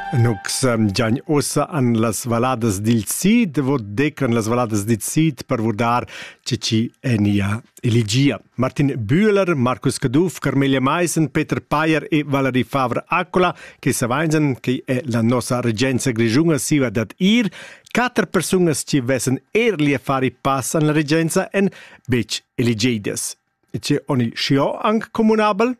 Nux Gian Ossa an las valadas dil Sid, vot decan las valadas dil Sid per vodar ci enia eligia. Martin Bühler, Markus Kaduf, Carmelia Meisen, Peter Payer e Valerie Favre-Accola, che s'avanzan che è la nostra regenza grigiunga siva dat ir. 4 personas ci vessen erli a fare pass an la regenza en bec eligides. E c'è ogni scio anche comunabel?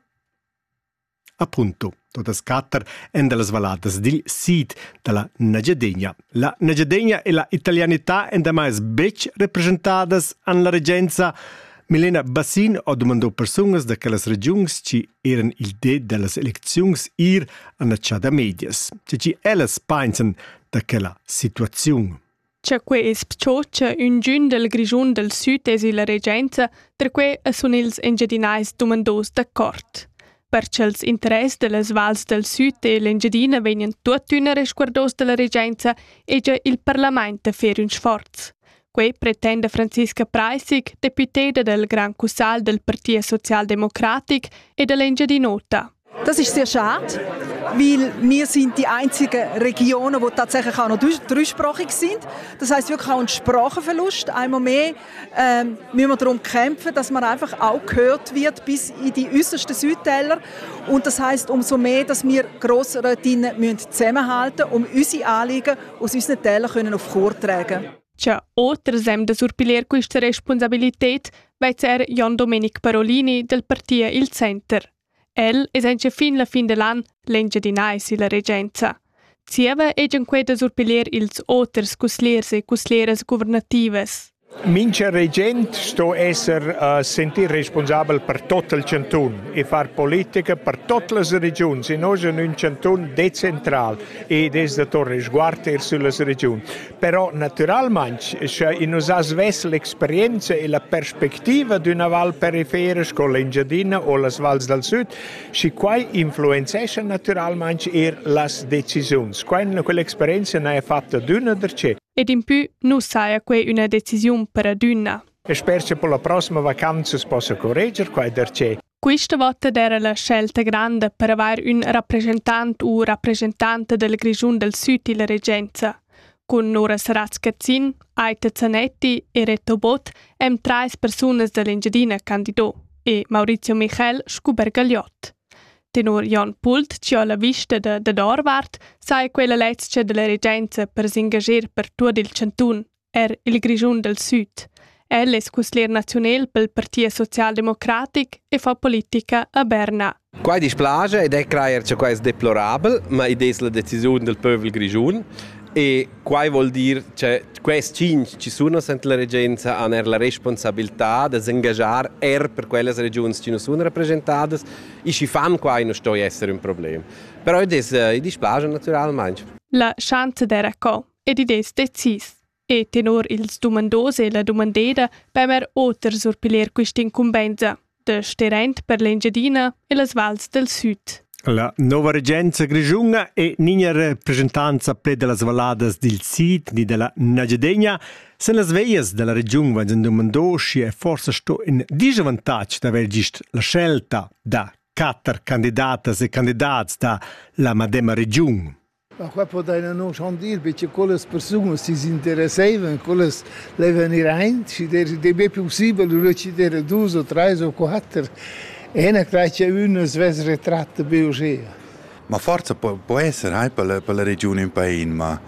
Appunto. Todas 4 en de las valadas dil Sid de la Nagedegna. La Nagedegna e la italianità en damais bec representadas an la regenza. Milena Bassin ha domandò personas de quellas regiuns ci eran il det de las elecziuns ir an acciada medias. Ci ellas pensan de quella situazione. C'è que es pcioccia un giun del Grigiun del Sud esi la regenza, per que son ils engiadinais domandos d'accord. Perché els interess de las Vals del Sud e l'Engiadina venien tutt'una resguardos de la regenza e già il Parlamento a fare un sforzo. Que pretende Franziska Preissig, deputata del Gran Cussal del Partito Sozialdemokratik e dell'Engiadinota. Das ist sehr schade, weil wir sind die einzigen Regionen, die tatsächlich auch noch dreisprachig sind. Das heisst wirklich auch ein Sprachenverlust. Einmal mehr müssen wir darum kämpfen, dass man einfach auch gehört wird bis in die äußersten Südtäler. Und das heisst umso mehr, dass wir Grossrätinnen zusammenhalten müssen, um unsere Anliegen aus unseren Tälern auf Chur tragen. C'è oltre da surpiler questa responsabilità, vece Jan Domenic Parolini del Partito Il Center. El es anche fin la fin dell'anno l'engiadinais la regenza. Zieva è già da surpiler ils oters cusliers e cuslieras governatives. Mincha regent sto esser sentir responsabel per tot il cantun e far politica per tutte le regioni. E noi siamo un cantun decentral e des da torre sguardo sulle regioni. Però naturalmente in nos has ves l'esperienza e la prospettiva di una val periferica con l'Engiadina o le Vals del Sud, si quai influenzesce naturalmente las decisioni. Quell'esperienza ne è fatta d'una derce. Ed in più non sai che una decisione per aduna. E spero che per la prossima vacanza si possa correggere qua derce. Questa volta era la scelta grande per avere un rappresentante o rappresentante del Grigiun del Sud in la regenza. Con Nora Saraz-Cazzin, Aita Zanetti e Reto Bot, 3 persone dell'Engiadina candidò e Maurizio Michel Scuber-Gagliot. Tenor Jan Pult, ci ha la vista de Dorvart, sai quella letzia della regenza per s'ingager per tutto il cantun, il Grigiun del Sud. El è cuslier nazionale pel Partito Sozialdemokratik e fa politica a Berna. Quai displaga ed è creier che quai è deplorabile, ma ed è la decisione del popolo Grigiun. E quai vuol dire che questi ci sono sent la regenza hanno la responsabilità di engagare per quelle regioni che non sono rappresentate e ci fanno quai non sto a essere un problema. Però è dispiace naturalmente. La chance d'era co ed è decis. E tenor ils domandos e la domandeda per otter surpiler questa incumbenza de sterent per l'Engiadina e le Vals del Sud. La nuova regenza grigiunga e nina rappresentanza pre delle valadas del Sid ni della Nagedegna sen las veias della regione vanno domandò si è forse sto in disvantaggio d'aver gist la scelta da 4 candidatas e candidati da la medesima regione. Ma qua potete non dire perché quelle persone si interessavano, quelle le venivano, se è possibile recitare 2 o 3 o 4. E non credo che uno si ritratti biologia. Ma forse può essere per la regione in paese, ma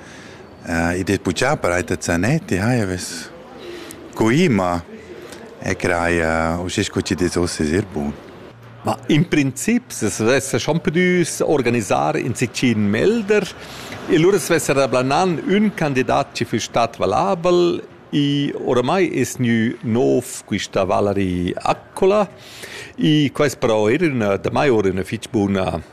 i deputati per i Zanetti, qui, ma credo che ci sia buono. Ma in principio si deve schon più organizzare in Sicin Melder e allora si deve planan un candidato che sta valabile e ormai è nuovo questa Valerie Accola e questo però era da mai una fiche buona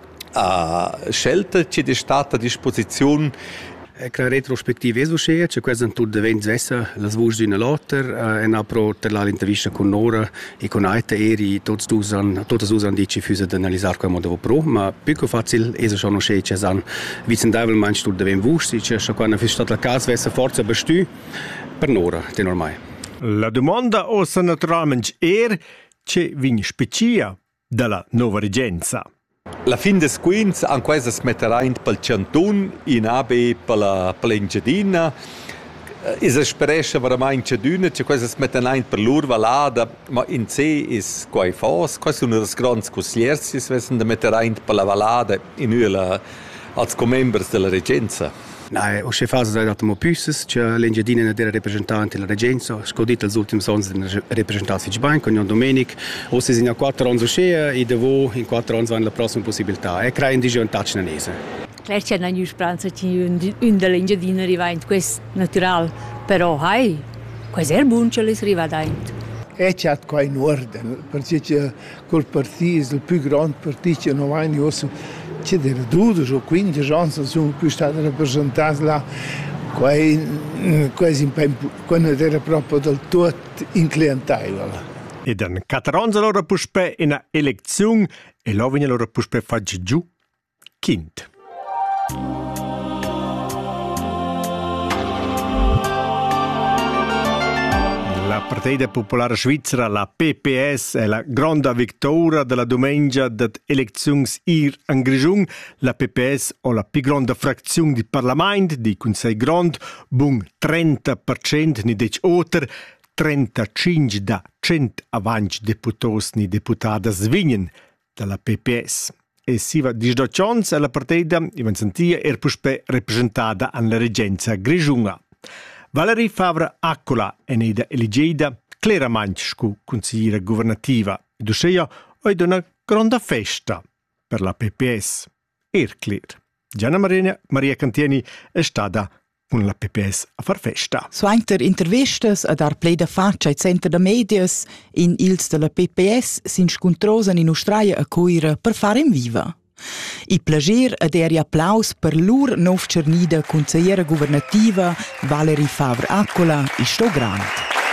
scelta che è stata a disposizione. Con retrospettiva è successo, che questo è tutto evento vessa, la voce di una lotta, e poi l'intervista con Nora e con Aita eri, tutti usano dici fusi ad analizzare come devo pro, ma più facile è già non c'è, che san, vicendevel manch tutto evento voce, che se quando è stata la casa vessa forza bestù per Nora, è normale. La domanda osa naturalmente che viene specia dalla nuova regenza. La fin des quins an quasi es metterein pel Chantun in AB per la Engiadina. Is esperesce veramente Chaduna, c'è quasi es metterein per lur valada, ma in C is quai fos, quasi una des grands consigliersis wesen de metterein per la valada in ula als comembers della regenza. Nein, o fase da dato mo püsses, c'è l'Engiadina della rappresentante della regenza, scodit als ultims ans della rappresentante Fitchbank, con Domenic, o si in 4 anni uscea e devo in 4 anni vanno la prossima possibilità. E crea in digiun touch nanese. Claro, c'è una speranza che un dell'Engiadina arriva in questo naturale, però questo è buono che le arriva dentro. E c'è qua in ordine, perché col partito, il più grande partito, non va in c'è delle 12 o 15 anni sono qui stati rappresentati là, quasi quando era proprio del tutto in clientela. E dan 4 anni allora puspe in una elezione e là viene allora puspe faggi giù quinto. La Partita Popolare Svizzera, la PPS, è la grande vittoria della domenica delle elezioni in Grigiun. La PPS ha la più grande frazione di Parlamento, di Consiglio Grande, buon 30% ni dec oter, 35 da 100 avanti deputati ni deputate svinien della PPS. E si va di Sdoccions la partita, Ivan Santia, puspe rappresentata alla regenza Grigiunga. Valerie Favre-Accola è nata elegida chiaramente come consigliera governativa e dusceia è una grande festa per la PPS. Clear. Gianna Maria Cantieni è stata con la PPS a far festa. Suenter intervistas a dar pleda faccia ai centri de medias in ils della PPS sin scontrosen in Australia a cuira per fare in viva. I plager ed eri applaus per l'ur nov cernida consigliera governativa Valerie Favre-Accola e sto grande.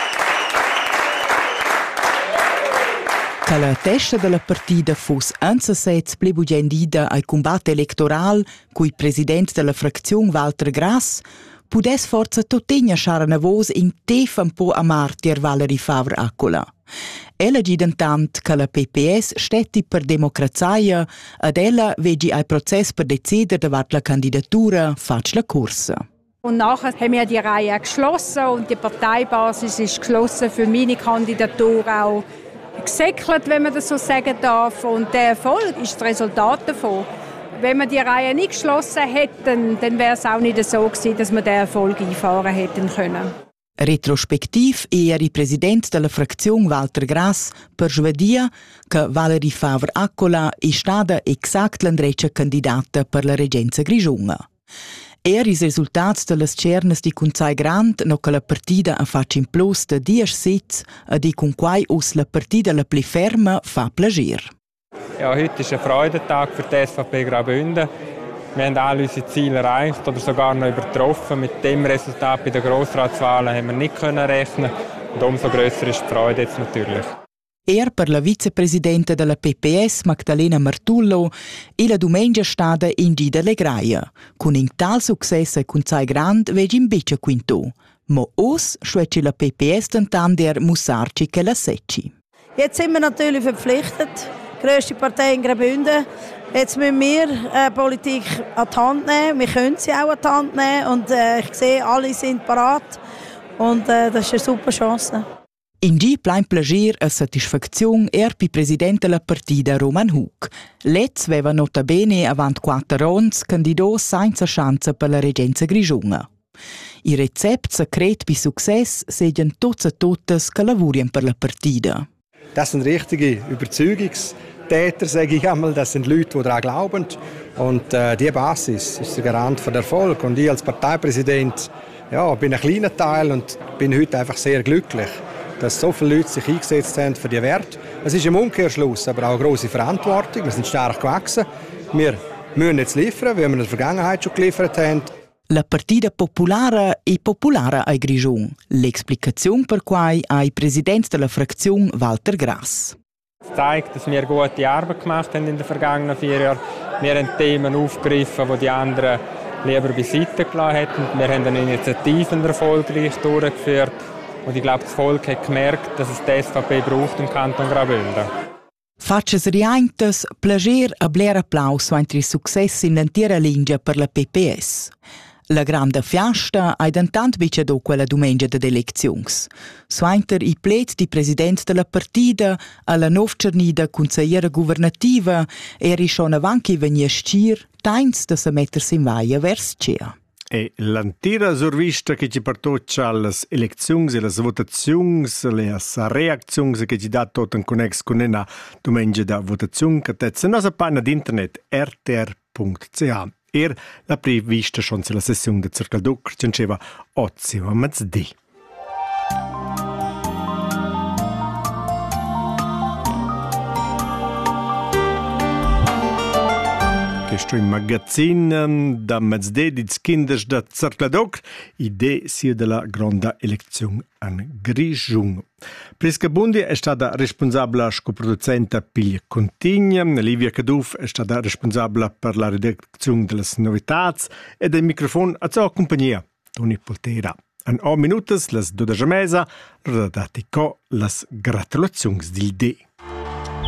Che la testa della partita fosse ansasets plebugendida al combatto elettoral cui presidente della frazione Walter Grass pudesse forza totegna schara navos in tef un po' a martir Valerie Favre-Accola. Ella gidentant che la PPS stetti per democrazia ed ella vegi al proces per decider davart la candidatura fatsch la corsa. Und nachher haben wir die Reihe geschlossen und die Parteibasis ist geschlossen für meine Kandidatur auch gesäckelt, wenn man das so sagen darf. Und der Erfolg ist das Resultat davon. Wenn wir die Reihe nicht geschlossen hätten, dann wäre es auch nicht so gewesen, dass wir den Erfolg einfahren hätten können. Retrospectiv era il presidente della frazione Walter Grass per giovedì che Valerie Favre-Accola è stata esatto l'andreccia candidata per la regenza Grigiunga. I risultati delle cernes di Consiglio Grande no che la partita ha fatto in plus de 10 sitz e di con quai us la partita la più ferma fa plager. Ja, heute ist ein Freudentag für die SVP Graubünden. Wir haben alle unsere Ziele erreicht oder sogar noch übertroffen. Mit dem Resultat bei den Grossratswahlen haben wir nicht rechnen. Und umso grösser ist die Freude jetzt natürlich. Per la vicepresidente della PPS Magdalena Martullo e la domenica stata in Gida Legraia. Con un tal successo al Consiglio Grande vedi in bice quinto. Ma os schwätze la PPS tentander mussarci che la secci. Jetzt sind wir natürlich verpflichtet, die grösste Partei in Graubünden. Jetzt müssen wir Politik an die Hand nehmen. Wir können sie auch an die Hand nehmen. Und ich sehe, alle sind parat. Und das ist eine super Chance. In G plein plager e satisfazione per presidente della partita Roman Hug. Letz aveva notabene avant 4 anni candidato senza chance per la regenza Grigiunga. I recept secret per success seien tots e totes che lavorano per la partita. Das sind richtige Überzeugungstäter, sage ich einmal. Das sind Leute, die daran glauben. Und die Basis ist der Garant für den Erfolg. Und ich als Parteipräsident bin ein kleiner Teil und bin heute einfach sehr glücklich, dass so viele Leute sich eingesetzt haben für die Werte. Es ist im Umkehrschluss aber auch eine grosse Verantwortung. Wir sind stark gewachsen. Wir müssen jetzt liefern, wie wir in der Vergangenheit schon geliefert haben. La partita popolare è popolare a Grigiun. L'explicazione per cui ai presidente della frazione Walter Grass. Es zeigt, dass wir gute Arbeit gemacht haben in den vergangenen 4 Jahren. Wir haben Themen aufgegriffen, die die anderen lieber beiseite gelassen hätten. Wir haben eine Initiative erfolgreich durchgeführt. Und ich glaube, das Volk hat gemerkt, dass es die SVP braucht im Kanton Graubünden. Fatches riaintes, plager e bler applaus suentri il success in l'intera linea per la PPS. La grande fiasta ha intant bicciado quella domenica de eleczions. Suenter i plet di president della partida alla novcernida consigliera governativa eri schon avanti venia scir, tains da se mettersi in vaia vers Cea. E l'antira survista che ci partoccia alle elezioni e le votazioni, le reazioni che ci dà tutto in connex con una domenica da votazione che tezza nostra pagina di internet rtr.ch. La prevista schon la sessione de Circle Duc c'enceva 8 a mezz'dì. Questo è il magazzino da mezz'dì di Kinders da Circle Duc, idea sia della grande elezione in Grigiun. Prisca Bundi è stata responsabile scoproducente Piglia Contigna, Livia Caduf è stata responsabile per la redazione delle novità e del microfono a sua compagnia, Toni Poltera. In 8 minuti, le 12 mesi, redatti con le gratulazioni del dì.